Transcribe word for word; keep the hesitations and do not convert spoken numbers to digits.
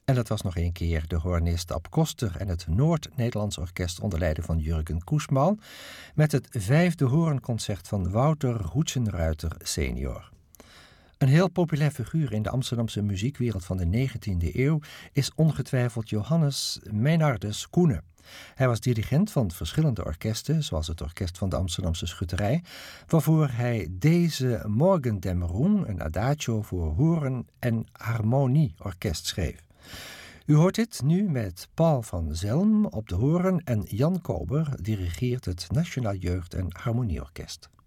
En dat was nog een keer de hoornist Ab Koster en het Noord-Nederlands Orkest onder leiding van Jurgen Koesman met het vijfde hoornconcert van Wouter Hoetsenruiter senior. Een heel populair figuur in de Amsterdamse muziekwereld van de negentiende eeuw is ongetwijfeld Johannes Meinardus Koene. Hij was dirigent van verschillende orkesten, zoals het Orkest van de Amsterdamse Schutterij, waarvoor hij deze Morgendämmerung, een adagio voor hoorn en harmonieorkest schreef. U hoort dit nu met Paul van Zelm op de hoorn en Jan Kober dirigeert het Nationaal Jeugd- en Harmonieorkest.